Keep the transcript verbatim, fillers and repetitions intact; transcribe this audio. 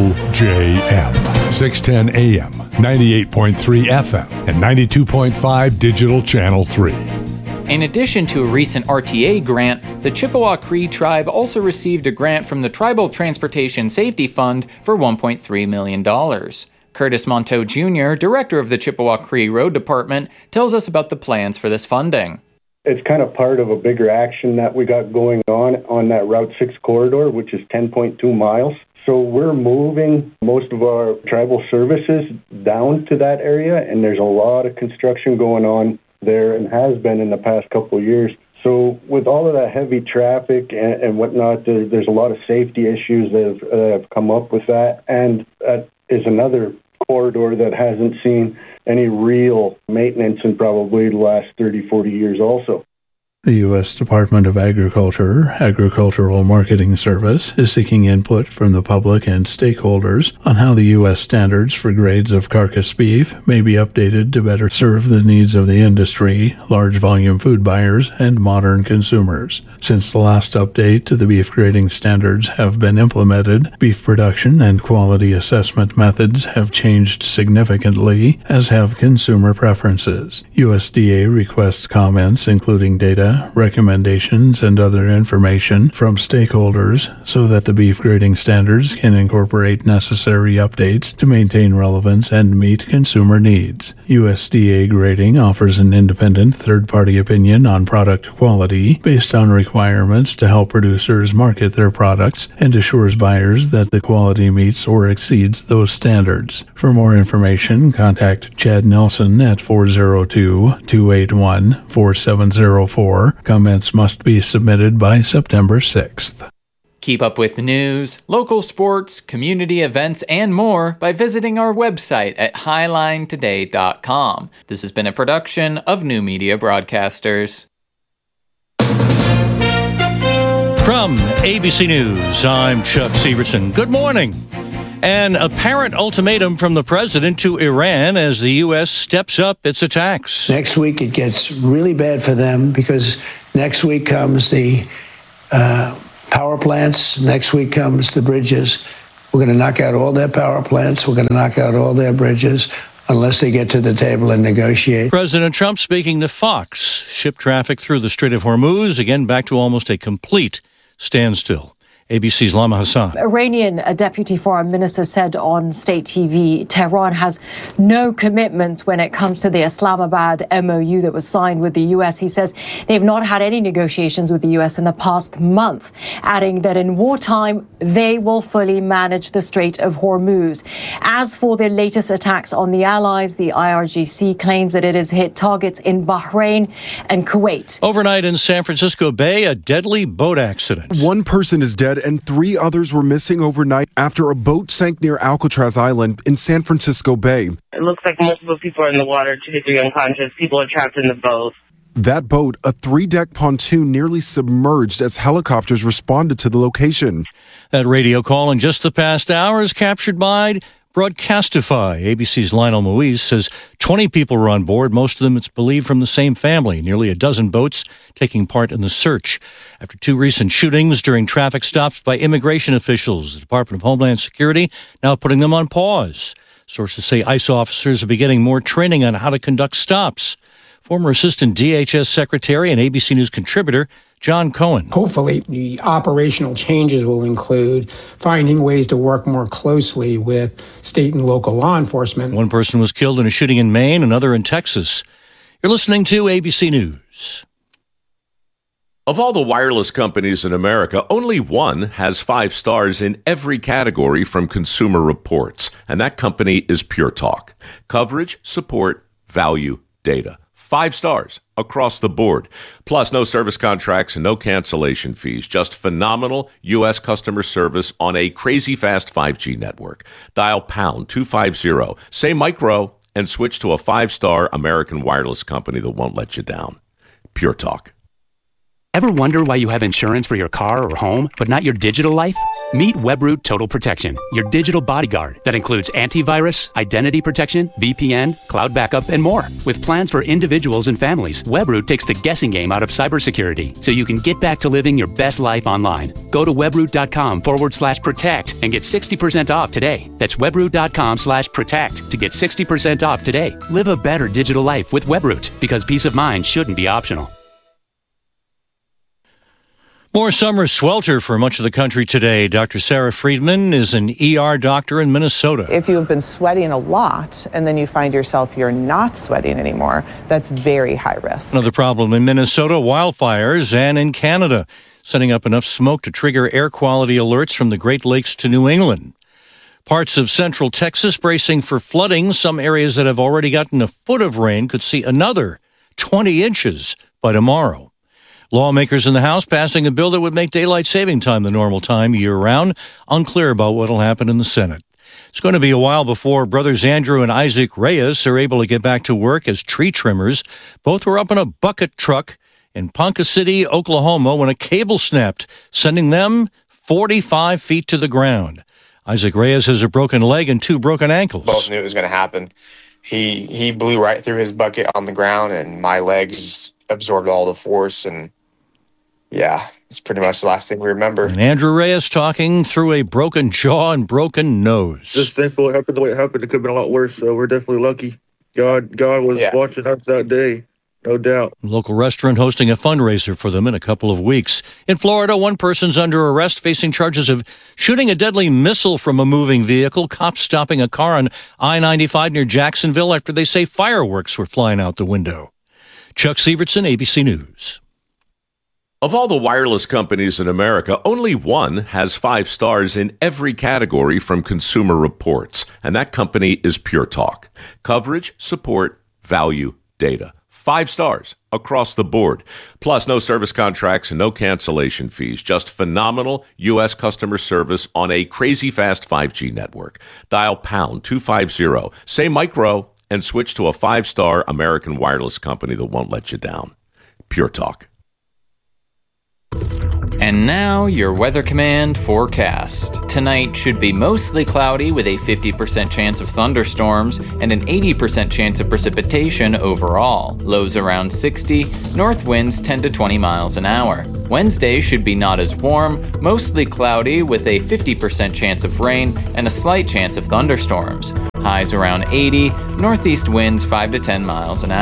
O J M, six ten A M, ninety-eight point three F M, and ninety-two point five Digital Channel three. In addition to a recent R T A grant, the Chippewa Cree Tribe also received a grant from the Tribal Transportation Safety Fund for one point three million dollars. Curtis Monteau Junior, director of the Chippewa Cree Road Department, tells us about the plans for this funding. It's kind of part of a bigger action that we got going on on that Route six corridor, which is ten point two miles. So we're moving most of our tribal services down to that area, and there's a lot of construction going on there and has been in the past couple of years. So with all of that heavy traffic and, and whatnot, there, there's a lot of safety issues that have, uh, have come up with that. And that is another corridor that hasn't seen any real maintenance in probably the last thirty, forty years also. The U S Department of Agriculture Agricultural Marketing Service is seeking input from the public and stakeholders on how the U S standards for grades of carcass beef may be updated to better serve the needs of the industry, large volume food buyers, and modern consumers. Since the last update to the beef grading standards have been implemented, beef production and quality assessment methods have changed significantly, as have consumer preferences. U S D A requests comments including data, recommendations, and other information from stakeholders so that the beef grading standards can incorporate necessary updates to maintain relevance and meet consumer needs. U S D A grading offers an independent third-party opinion on product quality based on requirements to help producers market their products and assures buyers that the quality meets or exceeds those standards. For more information, contact Chad Nelson at four oh two, two eight one, four seven oh four. Comments must be submitted by September sixth. Keep up with news, local sports, community events, and more by visiting our website at highline today dot com. This has been a production of New Media Broadcasters. From A B C News, I'm Chuck Severson. Good morning. An apparent ultimatum from the president to Iran as the U S steps up its attacks. Next week it gets really bad for them because next week comes the uh, power plants. Next week comes the bridges. We're going to knock out all their power plants. We're going to knock out all their bridges unless they get to the table and negotiate. President Trump speaking to Fox. Ship traffic through the Strait of Hormuz, again back to almost a complete standstill. A B C's Lama Hassan. Iranian deputy foreign minister said on state T V, Tehran has no commitment when it comes to the Islamabad M O U that was signed with the U S. He says they've not had any negotiations with the U S in the past month, adding that in wartime, they will fully manage the Strait of Hormuz. As for the latest attacks on the allies, the I R G C claims that it has hit targets in Bahrain and Kuwait. Overnight in San Francisco Bay, a deadly boat accident. One person is dead and three others were missing overnight after a boat sank near Alcatraz Island in San Francisco Bay. It looks like multiple people are in the water, two to three unconscious. People are trapped in the boat. That boat, a three-deck pontoon, nearly submerged as helicopters responded to the location. That radio call in just the past hour is captured by Broadcastify. A B C's Lionel Moise says twenty people were on board, most of them, it's believed, from the same family. Nearly a dozen boats taking part in the search. After two recent shootings during traffic stops by immigration officials, the Department of Homeland Security now putting them on pause. Sources say ICE officers are beginning more training on how to conduct stops. Former Assistant D H S Secretary and A B C News contributor John Cohen. Hopefully, the operational changes will include finding ways to work more closely with state and local law enforcement. One person was killed in a shooting in Maine, another in Texas. You're listening to A B C News. Of all the wireless companies in America, only one has five stars in every category from Consumer Reports, and that company is Pure Talk. Coverage, support, value, data. Five stars across the board. Plus, no service contracts and no cancellation fees. Just phenomenal U S customer service on a crazy fast five G network. Dial pound two fifty, say micro, and switch to a five-star American wireless company that won't let you down. Pure Talk. Ever wonder why you have insurance for your car or home, but not your digital life? Meet Webroot Total Protection, your digital bodyguard that includes antivirus, identity protection, V P N, cloud backup, and more. With plans for individuals and families, Webroot takes the guessing game out of cybersecurity so you can get back to living your best life online. Go to webroot.com forward slash protect and get sixty percent off today. That's webroot.com slash protect to get sixty percent off today. Live a better digital life with Webroot, because peace of mind shouldn't be optional. More summer swelter for much of the country today. Doctor Sarah Friedman is an E R doctor in Minnesota. If you have been sweating a lot and then you find yourself you're not sweating anymore, that's very high risk. Another problem in Minnesota, wildfires, and in Canada, setting up enough smoke to trigger air quality alerts from the Great Lakes to New England. Parts of central Texas bracing for flooding. Some areas that have already gotten a foot of rain could see another twenty inches by tomorrow. Lawmakers in the House passing a bill that would make daylight saving time the normal time year-round. Unclear about what will happen in the Senate. It's going to be a while before brothers Andrew and Isaac Reyes are able to get back to work as tree trimmers. Both were up in a bucket truck in Ponca City, Oklahoma, when a cable snapped, sending them forty-five feet to the ground. Isaac Reyes has a broken leg and two broken ankles. Both knew it was going to happen. He he blew right through his bucket on the ground, and my legs absorbed all the force, and yeah, it's pretty much the last thing we remember. And Andrew Reyes talking through a broken jaw and broken nose. Just thankful it happened the way it happened. It could have been a lot worse, so we're definitely lucky. God God was yeah. watching us that day, no doubt. Local restaurant hosting a fundraiser for them in a couple of weeks. In Florida, one person's under arrest facing charges of shooting a deadly missile from a moving vehicle. Cops stopping a car on I ninety-five near Jacksonville after they say fireworks were flying out the window. Chuck Sievertson, A B C News. Of all the wireless companies in America, only one has five stars in every category from Consumer Reports, and that company is Pure Talk. Coverage, support, value, data. Five stars across the board. Plus, no service contracts and no cancellation fees. Just phenomenal U S customer service on a crazy fast five G network. Dial pound two fifty, say micro, and switch to a five-star American wireless company that won't let you down. Pure Talk. And now, your Weather Command forecast. Tonight should be mostly cloudy with a fifty percent chance of thunderstorms and an eighty percent chance of precipitation overall. Lows around sixty, north winds ten to twenty miles an hour. Wednesday should be not as warm, mostly cloudy with a fifty percent chance of rain and a slight chance of thunderstorms. Highs around eighty, northeast winds five to ten miles an hour.